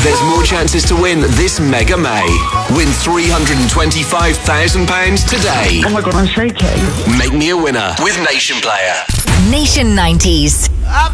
there's more chances to win this Mega May. Win £325,000 today. Oh my God, I'm shaking. Make me a winner with Nation Player. Nation 90s.